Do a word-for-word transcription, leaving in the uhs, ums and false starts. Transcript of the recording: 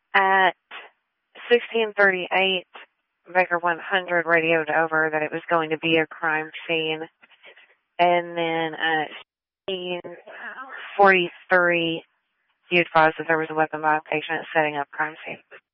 At sixteen thirty-eight, Baker one hundred radioed over that it was going to be a crime scene. And then at sixteen forty-three, he advised that there was a weapon by a patient setting up crime scene.